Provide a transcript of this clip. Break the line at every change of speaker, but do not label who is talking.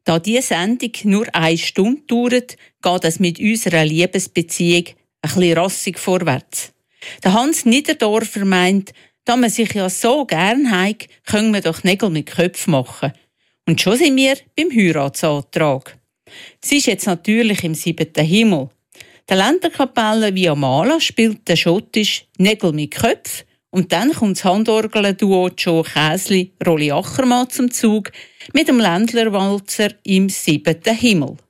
Da diese Sendung nur 1 Stunde dauert, geht es mit unserer Liebesbeziehung ein bisschen rassig vorwärts. Der Hans Niederdorfer meint, da man sich ja so gern hat, können wir doch Nägel mit Köpfen machen. Und schon sind wir beim Heiratsantrag. Es ist jetzt natürlich im 7. Himmel. Der Länderkapelle Via Mala spielt der schottisch Nägel mit Köpfen und dann kommt das Handorgel-Duo Joe Käsli, Rolli Achermann zum Zug mit dem Ländlerwalzer im 7. Himmel.